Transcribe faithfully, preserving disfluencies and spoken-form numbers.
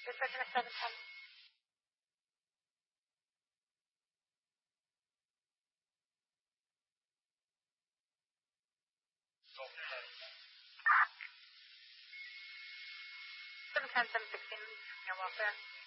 You're searching a seven ten. seven ten, seven sixteen, near welfare.